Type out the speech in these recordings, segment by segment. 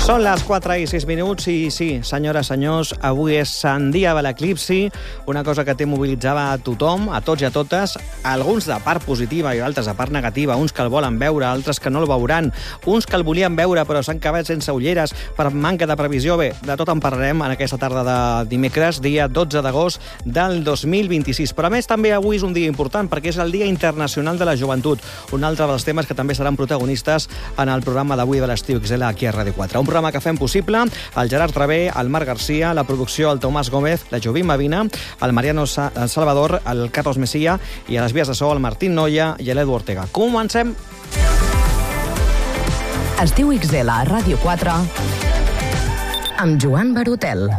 Són les 4 i 6 minuts i sí, senyores, senyors, avui és Sant Dia de l'Eclipsi, una cosa que té mobilitzada a tothom, a tots i a totes, alguns de part positiva i altres de part negativa, uns que el volen veure, altres que no el veuran, uns que el volien veure però s'han quedat sense ulleres per manca de previsió. Bé, de tot en parlarem en aquesta tarda de dimecres, dia 12 d'agost del 2026. Però a més també avui és un dia important perquè és el Dia Internacional de la Joventut, un altre dels temes que també seran protagonistes en el programa d'avui de l'Estiu XL aquí a Ràdio 4. Un programa que fem possible el Gerard Travé, el Marc Garcia, la producció el Tomàs Gómez, la Jovín Mavina, el Mariano Salvador, el Carlos Mesía i a les vies de so el Martín Noia i l'Edu Ortega. Comencem! Estiu XL a Ràdio 4 amb Joan Barotel.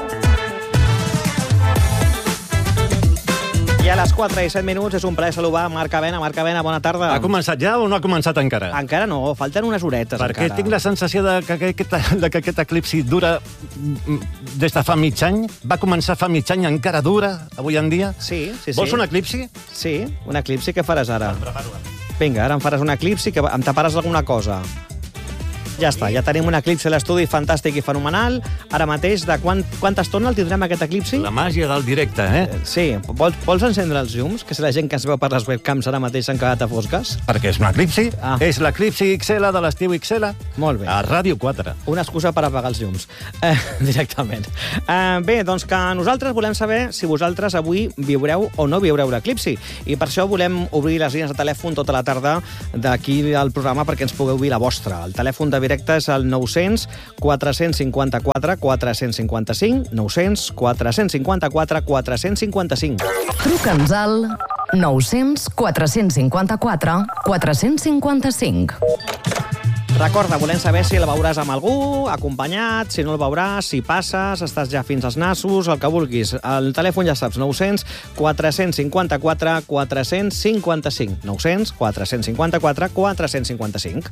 I a les 4 i 7 minuts és un plaer saludar Marc Avena. Marc Avena, bona tarda. Ha començat ja o no ha començat encara? Encara no, falten unes horetes Perquè encara. tinc la sensació de que aquest eclipsi dura des de fa mig any. Va començar fa mig any, encara dura avui en dia. Sí. Vols un eclipsi? Sí, un eclipsi. Què faràs ara? Vinga, ara em faràs un eclipsi, que em taparàs alguna cosa. Ja està, ja tenim un eclipsi a l'estudi fantàstic i fenomenal. Ara mateix, de quanta estona el tindrem, aquest eclipsi? La màgia del directe, Sí. Vols encendre els llums? Que si la gent que ens veu per les webcams ara mateix s'han quedat a fosques? Perquè és un eclipsi. Ah. És l'eclipsi XL de l'estiu XL. Molt bé. A Ràdio 4. Una excusa per apagar els llums, directament. Bé, doncs que nosaltres volem saber si vosaltres avui viureu o no viureu l'eclipsi. I per això volem obrir les línies de telèfon tota la tarda d'aquí al programa perquè ens pugueu dir la vostra. El telèfon de directe és el 900 454 455, 900 454 455. Truca'ns al 900 454 455. Recorda, volem saber si el veuràs amb algú, acompanyat, si no el veuràs, si passes, estàs ja fins als nassos, el que vulguis. El telèfon ja saps, 900 454 455. 900 454 455.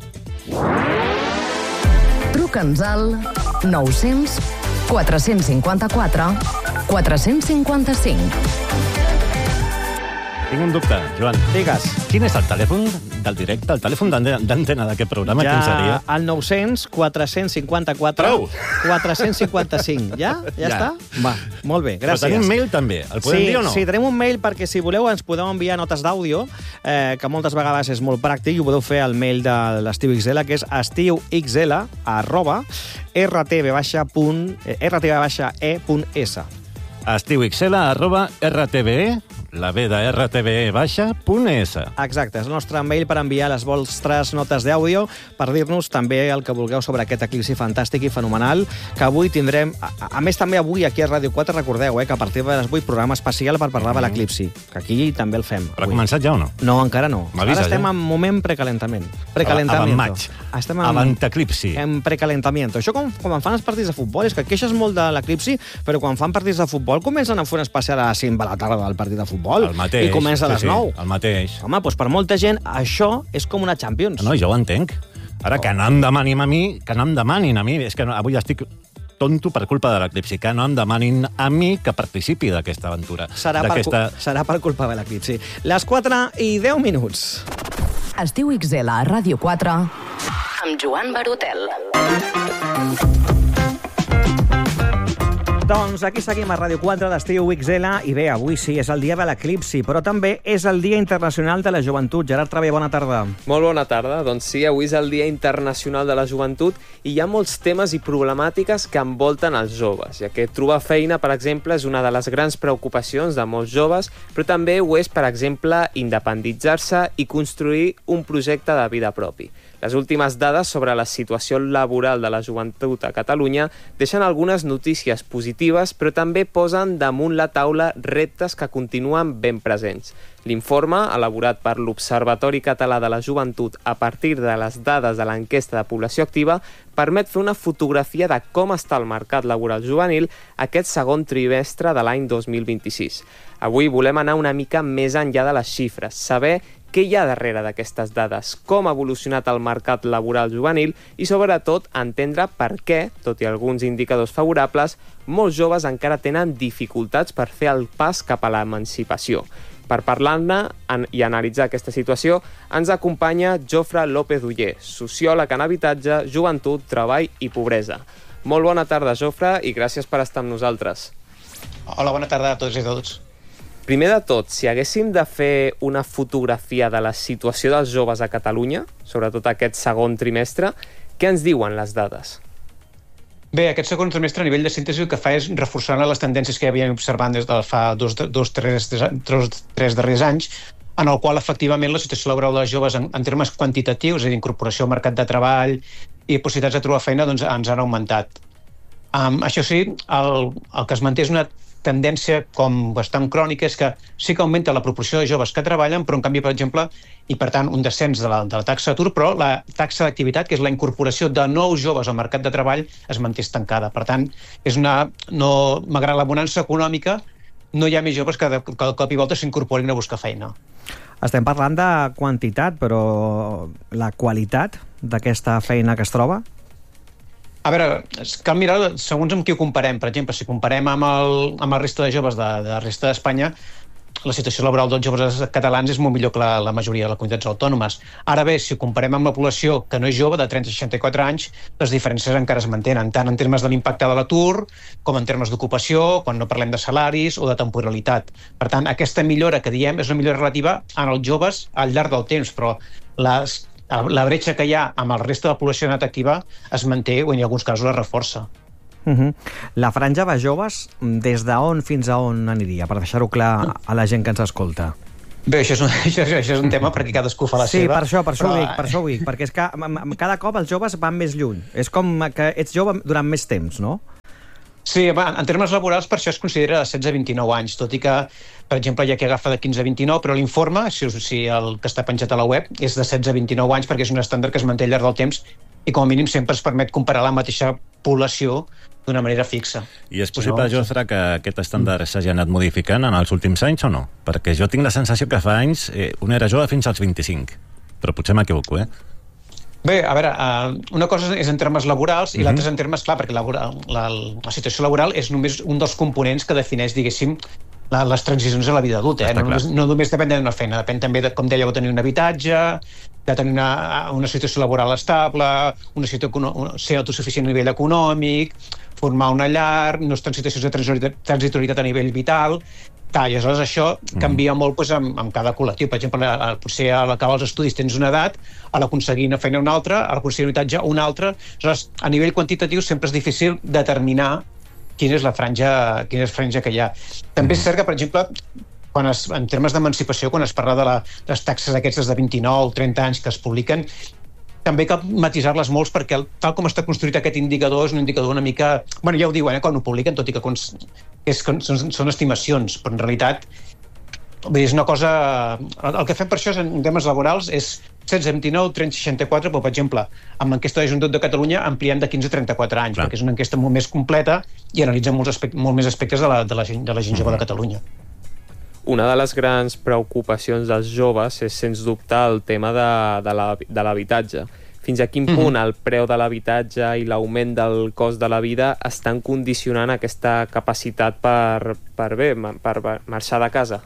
Truca'ns al 900 454 455. Tinc un dubte, Joan. Digues. Quin és el telèfon del directe? El telèfon d'antena d'aquest programa? Quin seria? El 900 454 Prou. 455. Ja? Ja està? Va, molt bé, gràcies. Però tenim mail també. El podem dir o no? Sí, tenim un mail perquè si voleu ens podeu enviar notes d'àudio, que moltes vegades és molt pràctic i ho podeu fer al mail de l'Estiu XL, que és estiuxl@rtv-e.es. estiuxl@rtve, la B de rtve-.es. Exacte, és el nostre mail per enviar les vostres notes d'àudio, per dir-nos també el que vulgueu sobre aquest eclipsi fantàstic i fenomenal, que avui tindrem... A més, també avui aquí a Ràdio 4, recordeu, que a partir de les 8 programa especial per parlar de l'eclipsi, que aquí també el fem. Però ha començat ja o no? No, encara no. M'avises, Ara estem en moment precalentament. Avant-maig. Estem Avant-eclipsi. En precalentamiento. Això com em fan els partits de futbol, és que queixes molt de l'eclipsi, però quan fan partits de futbol comencen a fer un especial a les 5 de la tarda del partit de futbol. El mateix. I comença a les 9. El mateix. Home, doncs per molta gent això és com una Champions. No, jo ho entenc. Ara, que no em demanin a mi, és que avui estic tonto per culpa de l'eclipsi, que no em demanin a mi que participi d'aquesta aventura. Serà per culpa de l'eclipsi. Les 4 i 10 minuts. Estiu XL a Ràdio 4 amb Joan Barotel. Doncs aquí seguim a Ràdio 4 d'Estiu XL i bé, avui sí, és el dia de l'eclipsi, però també és el Dia Internacional de la Joventut. Gerard Travé, bona tarda. Molt bona tarda. Doncs sí, avui és el Dia Internacional de la Joventut i hi ha molts temes i problemàtiques que envolten els joves, ja que trobar feina, per exemple, és una de les grans preocupacions de molts joves, però també ho és, per exemple, independitzar-se i construir un projecte de vida propi. Les últimes dades sobre la situació laboral de la joventut a Catalunya deixen algunes notícies positives, però també posen damunt la taula reptes que continuen ben presents. L'informe, elaborat per l'Observatori Català de la Joventut a partir de les dades de l'enquesta de població activa, permet fer una fotografia de com està el mercat laboral juvenil aquest segon trimestre de l'any 2026. Avui volem anar una mica més enllà de les xifres, saber què hi ha darrere d'aquestes dades, com ha evolucionat el mercat laboral juvenil i, sobretot, entendre per què, tot i alguns indicadors favorables, molts joves encara tenen dificultats per fer el pas cap a l'emancipació. Per parlar-ne i analitzar aquesta situació, ens acompanya Jofre López Uller, sociòleg en habitatge, joventut, treball i pobresa. Molt bona tarda, Jofre, i gràcies per estar amb nosaltres. Hola, bona tarda a tots i a tots. Primer de tot, si haguéssim de fer una fotografia de la situació dels joves a Catalunya, sobretot aquest segon trimestre, què ens diuen les dades? Bé, aquest segon trimestre a nivell de síntesi el que fa és reforçar les tendències que ja havíem observant des de fa tres darrers anys, en el qual efectivament la situació laboral dels joves en termes quantitatius, és a dir, incorporació al mercat de treball i possibilitats de trobar feina, doncs ens han augmentat. Això sí, el que es manté és una tendència com bastant crònica, és que sí que augmenta la proporció de joves que treballen, però en canvi, per exemple, i per tant un descens de la taxa d'atur, però la taxa d'activitat, que és la incorporació de nous joves al mercat de treball, es manté estancada. Per tant, malgrat la bonança econòmica, no hi ha més joves que de cop i volta s'incorporin a buscar feina. Estem parlant de quantitat, però la qualitat d'aquesta feina que es troba? A veure, cal mirar segons amb qui ho comparem. Per exemple, si comparem amb la resta de joves de la resta d'Espanya, la situació laboral dels joves catalans és molt millor que la majoria de les comunitats autònomes. Ara bé, si ho comparem amb la població que no és jove, de 30 a 64 anys, les diferències encara es mantenen, tant en termes de l'impacte de l'atur, com en termes d'ocupació, quan no parlem de salaris o de temporalitat. Per tant, aquesta millora que diem és una millora relativa en els joves al llarg del temps, però la bretxa que hi ha amb el resta de la població net activa es manté o en alguns casos es reforça. La franja de joves, des d'on fins a on aniria? Per deixar-ho clar a la gent que ens escolta. Bé, això és un tema perquè cadascú fa la seva. Sí, per això ho dic, perquè és que cada cop els joves van més lluny. És com que ets jove durant més temps, no? Sí, en termes laborals per això es considera de 16 a 29 anys, tot i que, per exemple, hi ha qui agafa de 15 a 29, però l'informe, si el que està penjat a la web, és de 16 a 29 anys perquè és un estàndard que es manté al llarg del temps i com a mínim sempre es permet comparar la mateixa població d'una manera fixa. I és possible, Jofre, que aquest estàndard s'hagi anat modificant en els últims anys o no? Perquè jo tinc la sensació que fa anys un era jove fins als 25, però potser m'equivoco, Bé, a veure, una cosa és en termes laborals i l'altra és en termes, clar, perquè la situació laboral és només un dels components que defineix, diguéssim, les transicions a la vida adulta. No només depèn d'una feina, depèn també, com dèieu, de tenir un habitatge, de tenir una situació laboral estable, ser autosuficient a nivell econòmic, formar una llar, no estar en situacions de transitorietat a nivell vital. I aleshores això canvia molt amb cada col·lectiu. Per exemple, potser a l'acabar els estudis tens una edat, a l'aconseguir una feina una altra, a l'aconseguir un habitatge una altra. Aleshores, a nivell quantitatiu sempre és difícil determinar quina és la franja que hi ha. També és cert que, per exemple, en termes d'emancipació, quan es parla de les taxes aquestes de 29 o 30 anys que es publiquen, també cal matisar-les molt perquè tal com està construït aquest indicador és un indicador una mica... Bueno, ja ho diuen, quan ho publiquen, tot i que són estimacions, però en realitat és una cosa... El que fem per això en temes laborals és 16, 29, 30, 64, però, per exemple, amb l'enquesta de Joventut de Catalunya ampliem de 15 a 34 anys, perquè és una enquesta molt més completa i analitza molt més aspectes de la gent jove de Catalunya. Una de les grans preocupacions dels joves és, sens dubte, el tema de l'habitatge. Fins a quin punt el preu de l'habitatge i l'augment del cost de la vida estan condicionant aquesta capacitat per marxar de casa?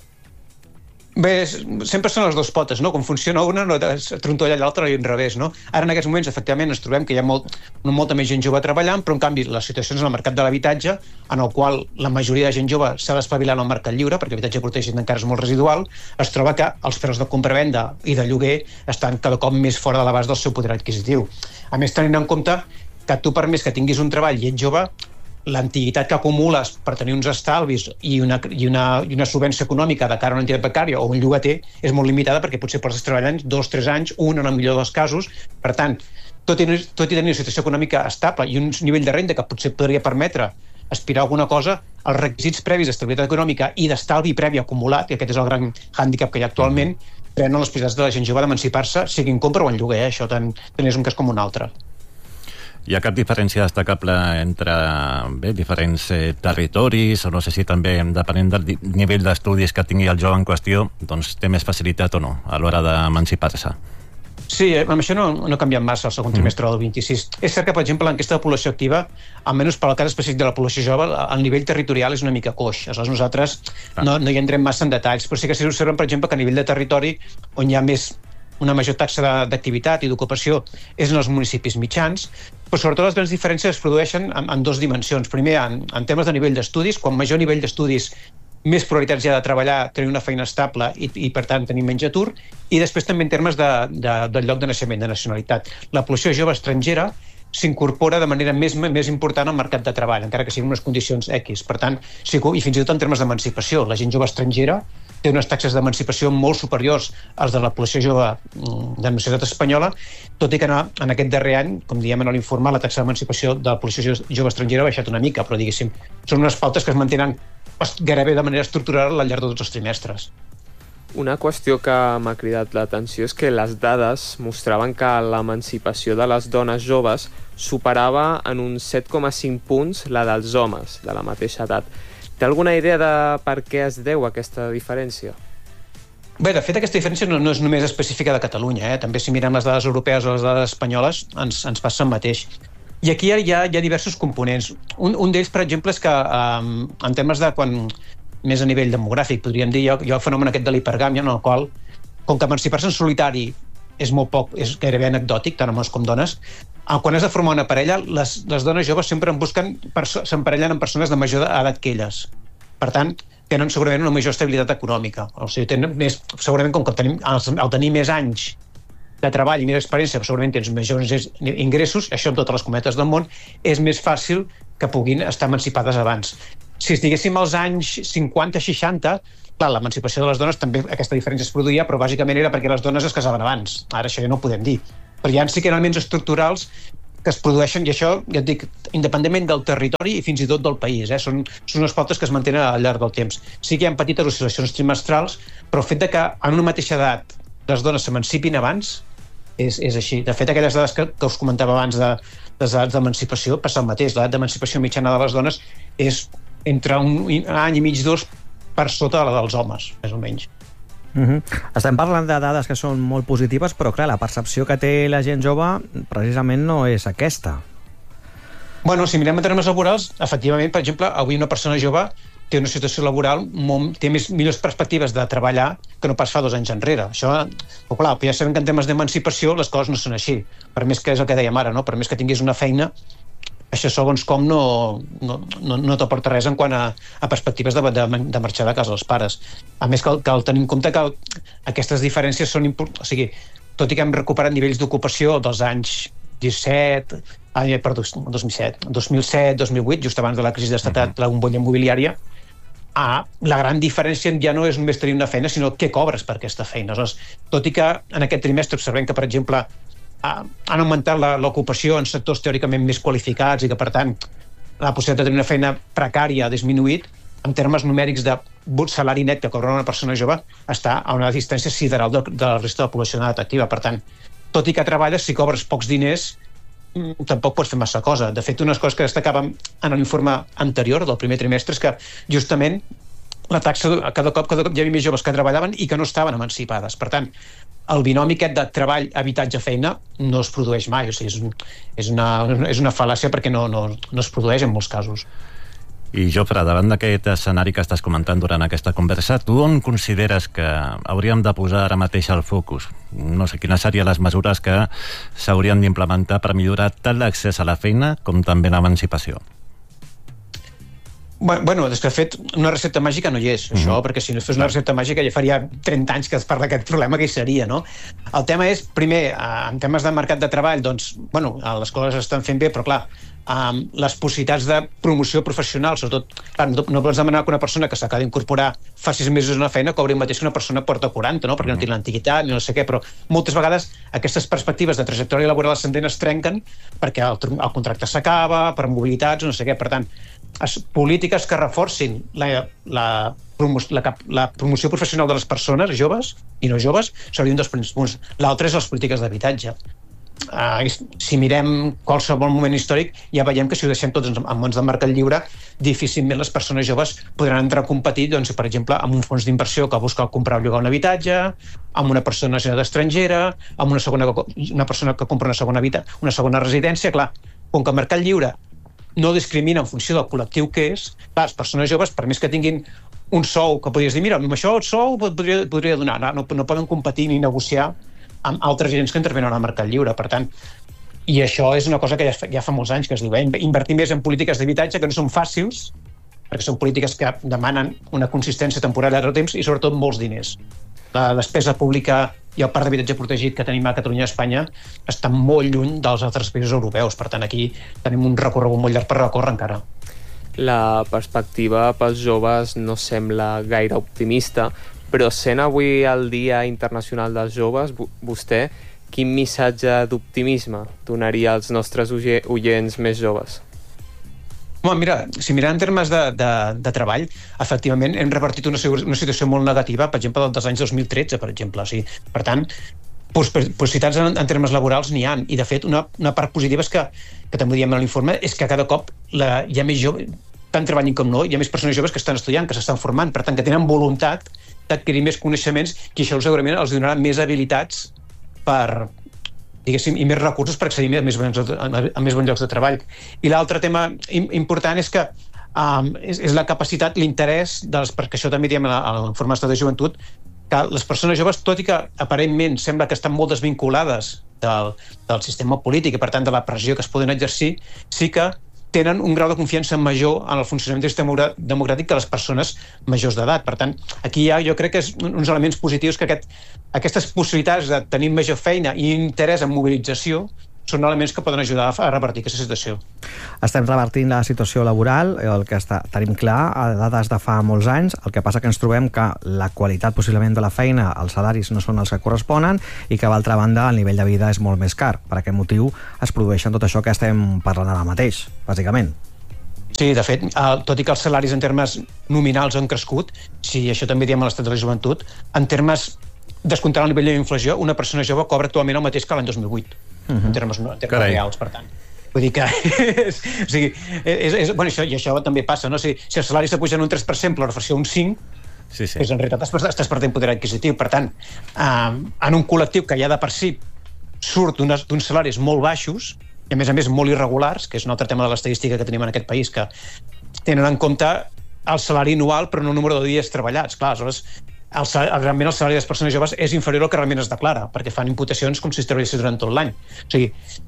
Bé, sempre són les dues potes, no? Quan funciona una, no trontolla l'altra i al revés, no? Ara, en aquests moments, efectivament, ens trobem que hi ha molta més gent jove treballant, però, en canvi, les situacions en el mercat de l'habitatge, en el qual la majoria de gent jove s'ha d'espavilar en el mercat lliure, perquè l'habitatge protegit encara és molt residual, es troba que els preus de compra-venda i de lloguer estan cada cop més fora de l'abast del seu poder adquisitiu. A més, tenint en compte que tu, per més que tinguis un treball i ets jove, l'antiguitat que acumules per tenir uns estalvis i una solvència econòmica de cara a una entitat bancària o un llogater és molt limitada perquè potser portes treballant 2 o 3 anys, un en el millor dels casos. Per tant, tot i tenir una situació econòmica estable i un nivell de renda que potser podria permetre aspirar a alguna cosa, els requisits previs d'estabilitat econòmica i d'estalvi previ acumulat, i aquest és el gran hàndicap que hi ha actualment, prenen les possibilitats de la gent jove d'emancipar-se, sigui en compra o en lloguer. Això tant és un cas com un altre. Hi ha cap diferència destacable entre diferents territoris, o no sé si també, depenent del nivell d'estudis que tingui el jove en qüestió, doncs té més facilitat o no a l'hora d'emancipar-se? Sí, amb això no ha canviat massa el segon trimestre del 26. És cert que, per exemple, l'enquesta de població activa, almenys per al cas específic de la població jove, el nivell territorial és una mica coix. Aleshores, nosaltres no hi entrem massa en detalls, però sí que s'observen, per exemple, que a nivell de territori, on hi ha una major taxa d'activitat i d'ocupació és en els municipis mitjans, però sobretot les grans diferències es produeixen en dues dimensions. Primer, en temes de nivell d'estudis, quan major nivell d'estudis, més probabilitats hi ha de treballar, tenir una feina estable i per tant, tenir menys atur, i després també en termes del lloc de naixement, de nacionalitat. La població jove estrangera s'incorpora de manera més important al mercat de treball, encara que siguin unes condicions X. Per tant, i fins i tot en termes d'emancipació, la gent jove estrangera té unes taxes d'emancipació molt superiors als de la població jove de la societat espanyola, tot i que en aquest darrer any, com diem en l'informe, la taxa d'emancipació de la població jove estrangera ha baixat una mica, però diguéssim, són unes pautes que es mantenen gairebé de manera estructural al llarg de tots els trimestres. Una qüestió que m'ha cridat l'atenció és que les dades mostraven que l'emancipació de les dones joves superava en uns 7,5 punts la dels homes de la mateixa edat. Té alguna idea de per què es deu aquesta diferència? Bé, de fet, aquesta diferència no és només específica de Catalunya. També si mirem les dades europees o les dades espanyoles ens passa el mateix. I aquí hi ha diversos components. Un d'ells, per exemple, és que en termes de més a nivell demogràfic, podríem dir, hi ha el fenomen aquest de l'hipergàmia, en el qual, com que emancipar-se en solitari és gairebé anecdòtic, tant homes com dones, quan has de formar una parella, les dones joves sempre s'emparellen amb persones de major edat que elles. Per tant, tenen segurament una major estabilitat econòmica. O sigui, segurament, com que al tenir més anys de treball i més experiència, segurament tens majors ingressos, això amb totes les cometes del món, és més fàcil que puguin estar emancipades abans. Si estiguéssim als anys 50-60, clar, l'emancipació de les dones també aquesta diferència es produïa, però bàsicament era perquè les dones es casaven abans. Ara això ja no ho podem dir. Però hi ha sí que elements estructurals que es produeixen, i això, ja et dic, independentment del territori i fins i tot del país. Són unes pautes que es mantenen al llarg del temps. Sí que hi ha petites oscil·lacions trimestrals, però el fet de que en una mateixa edat les dones s'emancipin abans és així. De fet, aquelles dades que us comentava abans de les edats d'emancipació passa el mateix. L'edat d'emancipació mitjana de les dones és entre un any i mig, 2, per sota la dels homes, més o menys. Estem parlant de dades que són molt positives, però clar, la percepció que té la gent jove precisament no és aquesta. Bueno, si mirem en termes laborals, efectivament, per exemple, avui una persona jove té una situació laboral, té millors perspectives de treballar que no pas fa 2 anys enrere. Això, clar, ja sabem que en temes d'emancipació les coses no són així. Per més que és el que dèiem ara, no? Per més que tinguis una feina, això segons com no t'aporta res en quant a perspectives de marxar de casa dels pares. A més, cal tenir en compte que aquestes diferències són importants. O sigui, tot i que hem recuperat nivells d'ocupació dels anys 2007, 2008, just abans de la crisi d'estatat, la bombolla immobiliària, la gran diferència ja no és només tenir una feina, sinó què cobres per aquesta feina. Aleshores, tot i que en aquest trimestre observem que, per exemple, han augmentat l'ocupació en sectors teòricament més qualificats i que, per tant, la possibilitat de tenir una feina precària ha disminuït, en termes numèrics de salari net que cobra una persona jove està a una distància sideral de la resta de la població en edat activa. Per tant, tot i que treballes, si cobres pocs diners, tampoc pots fer massa cosa. De fet, unes coses que destacàvem en l'informe anterior del primer trimestre és que justament la taxa, cada cop hi havia més joves que treballaven i que no estaven emancipades. Per tant, el binomi aquest de treball, habitatge, feina no es produeix mai. O sigui, és una fal·làcia perquè no es produeix en molts casos. I Jofre, davant d'aquest escenari que estàs comentant durant aquesta conversa, tu on consideres que hauríem de posar ara mateix el focus? No sé, quines serien les mesures que s'haurien d'implementar per millorar tant l'accés a la feina com també l'emancipació? Bueno, és que de fet una recepta màgica no hi és, això, perquè si no fes una recepta màgica ja faria 30 anys que es parla d'aquest problema que hi seria, no? El tema és, primer, en temes de mercat de treball, doncs, bueno, les coses estan fent bé, però clar, les possibilitats de promoció professional, sobretot, clar, no pots demanar que una persona que s'acaba d'incorporar fa 6 mesos una feina cobri el mateix que una persona porta 40, no? Perquè no té l'antiguitat ni no sé què, però moltes vegades aquestes perspectives de trajectòria laboral ascendent es trenquen perquè el contracte s'acaba, per mobilitats, no sé què. Per tant, polítiques que reforcin la promoció professional de les persones joves i no joves serien 2 punts. L'altre és les polítiques d'habitatge. si mirem qualsevol moment històric, ja veiem que si ho deixem tots en mans del mercat lliure, difícilment les persones joves podran entrar a competir, doncs, per exemple, amb un fons d'inversió que busca comprar o llogar un habitatge, amb una persona nacionalitat estrangera, amb una persona que compra una segona residència. Clar, com que el mercat lliure no discrimina en funció del col·lectiu que és, clar, les persones joves, per més que tinguin un sou que podries dir, mira, amb això el sou podria donar, no poden competir ni negociar amb altres agents que intervenen al mercat lliure. Per tant, i això és una cosa que ja fa molts anys que es diu, invertir més en polítiques d'habitatge que no són fàcils, perquè són polítiques que demanen una consistència temporal de temps i sobretot molts diners. La despesa pública i el parc d'habitatge protegit que tenim a Catalunya i a Espanya està molt lluny dels altres països europeus. Per tant, aquí tenim un recorregut molt llarg per recórrer encara. La perspectiva pels joves no sembla gaire optimista, però sent avui el Dia Internacional dels Joves, vostè quin missatge d'optimisme donaria als nostres oients més joves? Home, mira, si mirem en termes de treball, efectivament hem revertit una situació molt negativa, per exemple, dels anys 2013, per exemple. O sigui, per tant, possibilitats en termes laborals n'hi ha, i de fet una part positiva és que també ho diem en l'informe, és que cada cop hi ha més joves, tant treballin com no, hi ha més persones joves que estan estudiant, que s'estan formant, per tant que tenen voluntat d'adquirir més coneixements, que això segurament els donarà més habilitats per, diguéssim, i més recursos per accedir a més bons llocs de treball. I l'altre tema important és que és la capacitat, l'interès, perquè això també diem a l'informe d'estat de joventut, que les persones joves, tot i que aparentment sembla que estan molt desvinculades del sistema polític i per tant de la pressió que es poden exercir, sí que tenen un grau de confiança major en el funcionament del sistema democràtic que les persones majors d'edat. Per tant, aquí hi ha, jo crec que és uns elements positius, que aquestes possibilitats de tenir major feina i interès en mobilització són elements que poden ajudar a revertir aquesta situació. Estem revertint la situació laboral, el que tenim clar a dades de fa molts anys. El que passa que ens trobem que la qualitat possiblement de la feina, els salaris no són els que corresponen i que, d'altra banda, el nivell de vida és molt més car. Per aquest motiu es produeixen tot això que estem parlant ara mateix, bàsicament. Sí, de fet, tot i que els salaris en termes nominals han crescut, si això també diem a l'estat de la joventut, en termes descomptant el nivell d'inflació, una persona jove cobra actualment el mateix que l'any 2008. En termes reals, per tant. Vull dir que bueno, això també passa, no? Si els salaris s'apugen un 3%, però la reflexió un 5%, en realitat estàs perdent poder adquisitiu. Per tant, en un col·lectiu que ja de per si surt d'uns salaris molt baixos, i a més molt irregulars, que és un altre tema de l'estadística que tenim en aquest país, que tenen en compte el salari anual però no el número de dies treballats. Clar, aleshores, realment el salari de les persones joves és inferior al que realment es declara, perquè fan imputacions com si es treballessin durant tot l'any. O sigui,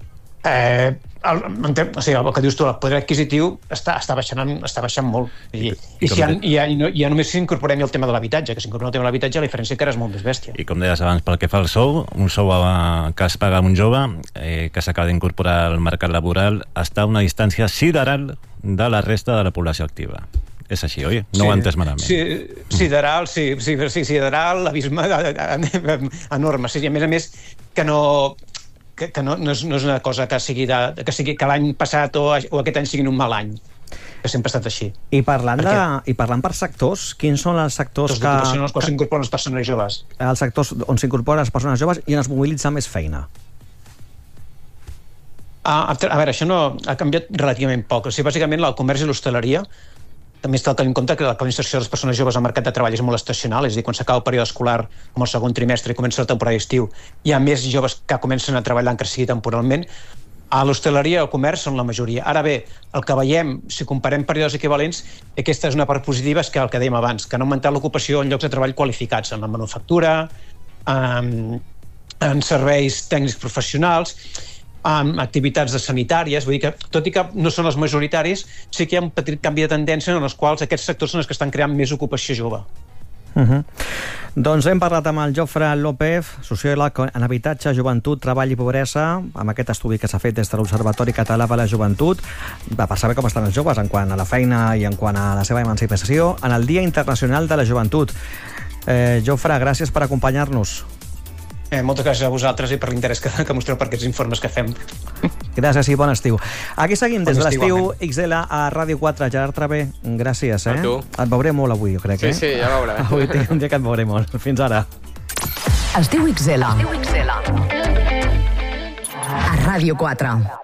el que dius tu, el poder adquisitiu està baixant molt. I ja només si incorporem el tema de l'habitatge, que si incorporem el tema de l'habitatge la diferència encara és molt més bèstia. I com deies abans, pel que fa al sou, un sou que es paga a un jove que s'acaba d'incorporar al mercat laboral està a una distància sideral de la resta de la població activa. És així, oi? No ho he entès malament. Sideral, l'abisme enorme. A més, que no és una cosa que sigui que l'any passat o aquest any siguin un mal any, que sempre ha estat així. I parlant per sectors, quins són els sectors que s'incorporen les persones joves? Els sectors on s'incorporen les persones joves i on es mobilitza més feina? A veure, això no ha canviat relativament poc. O sigui, bàsicament, el comerç i l'hostaleria també cal tenir en compte que la inserció de les persones joves al mercat de treball és molt estacional, és a dir, quan s'acaba el període escolar, com el segon trimestre i comença la temporada d'estiu, hi ha més joves que comencen a treballar encara sigui temporalment. A l'hostaleria i al comerç són la majoria. Ara bé, el que veiem, si comparem períodes equivalents, aquesta és una part positiva, és que el que dèiem abans, que han augmentat l'ocupació en llocs de treball qualificats, en la manufactura, en serveis tècnics professionals, amb activitats sanitàries. Vull dir que, tot i que no són els majoritaris, sí que hi ha un petit canvi de tendència en els quals aquests sectors són els que estan creant més ocupació jove. Doncs hem parlat amb el Jofre López, sociòleg en habitatge, joventut, treball i pobresa, amb aquest estudi que s'ha fet des de l'Observatori Català de la Joventut, per saber com estan els joves en quant a la feina i en quant a la seva emancipació en el Dia Internacional de la Joventut. Jofre, gràcies per acompanyar-nos. Moltes gràcies a vosaltres i per l'interès que mostreu per aquests informes que fem. Gràcies i bon estiu. Aquí seguim des de l'estiu XL a Ràdio 4. Gerard Travé, gràcies. A tu. Et veuré molt avui, jo crec. Sí, ja veuré. Avui tinc un dia que et veuré molt. Fins ara. Estiu XL. Ràdio 4.